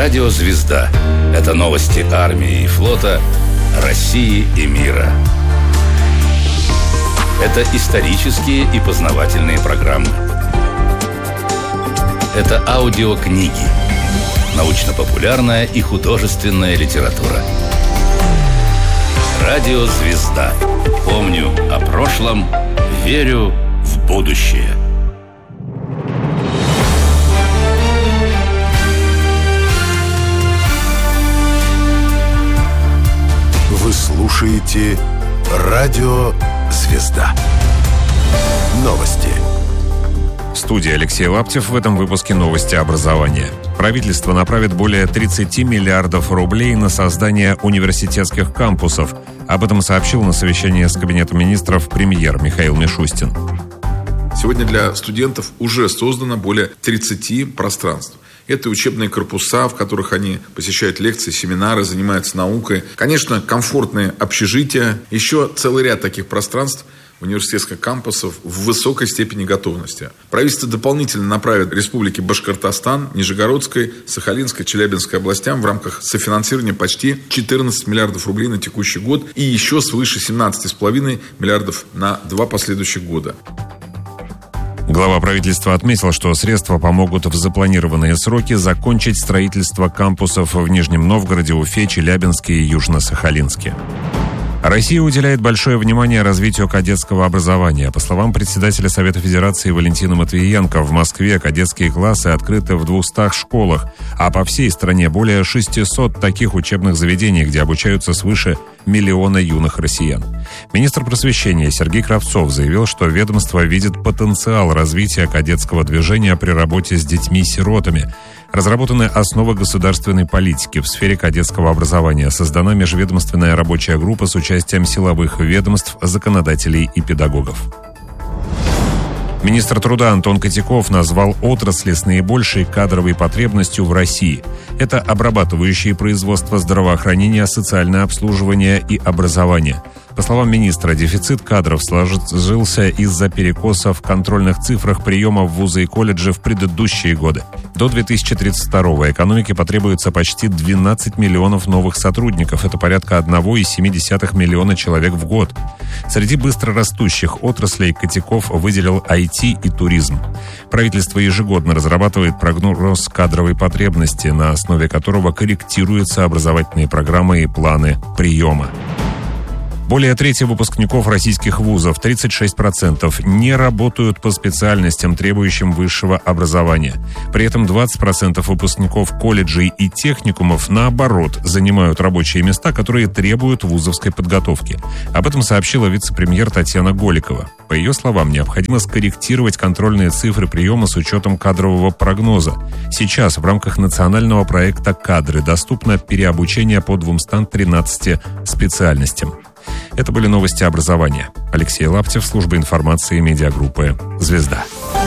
Радио «Звезда» — это новости армии и флота, России и мира. Это исторические и познавательные программы. Это аудиокниги, научно-популярная и художественная литература. Радио «Звезда». Помню о прошлом, верю в будущее. Вы слушаете Радио «Звезда». Новости. В студии Алексей Лаптев. В этом выпуске новости образования. Правительство направит более 30 миллиардов рублей на создание университетских кампусов. Об этом сообщил на совещании с Кабинетом министров премьер Михаил Мишустин. Сегодня для студентов уже создано более 30 пространств. Это учебные корпуса, в которых они посещают лекции, семинары, занимаются наукой. Конечно, комфортные общежития. Еще целый ряд таких пространств университетских кампусов в высокой степени готовности. Правительство дополнительно направит республике Башкортостан, Нижегородской, Сахалинской, Челябинской областям в рамках софинансирования почти 14 миллиардов рублей на текущий год и еще свыше 17,5 миллиардов на 2 последующих года. Глава правительства отметил, что средства помогут в запланированные сроки закончить строительство кампусов в Нижнем Новгороде, Уфе, Челябинске и Южно-Сахалинске. Россия уделяет большое внимание развитию кадетского образования. По словам председателя Совета Федерации Валентина Матвиенко, в Москве кадетские классы открыты в 200 школах, а по всей стране более 600 таких учебных заведений, где обучаются свыше 1 миллиона юных россиян. Министр просвещения Сергей Кравцов заявил, что ведомство видит потенциал развития кадетского движения при работе с детьми-сиротами. Разработаны основы государственной политики в сфере кадетского образования. Создана межведомственная рабочая группа с участием силовых ведомств, законодателей и педагогов. Министр труда Антон Котяков назвал отрасли с наибольшей кадровой потребностью в России. Это обрабатывающие производство, здравоохранения, социальное обслуживание и образование. По словам министра, дефицит кадров сложился из-за перекоса в контрольных цифрах приема в вузы и колледжи в предыдущие годы. До 2032-го экономике потребуется почти 12 миллионов новых сотрудников. Это порядка 1,7 миллиона человек в год. Среди быстро растущих отраслей Котяков выделил IT и туризм. Правительство ежегодно разрабатывает прогноз кадровой потребности, на основе которого корректируются образовательные программы и планы приема. Более трети выпускников российских вузов, 36%, не работают по специальностям, требующим высшего образования. При этом 20% выпускников колледжей и техникумов, наоборот, занимают рабочие места, которые требуют вузовской подготовки. Об этом сообщила вице-премьер Татьяна Голикова. По ее словам, необходимо скорректировать контрольные цифры приема с учетом кадрового прогноза. Сейчас в рамках национального проекта «Кадры» доступно переобучение по 213 специальностям. Это были новости образования. Алексей Лаптев, служба информации медиагруппы «Звезда».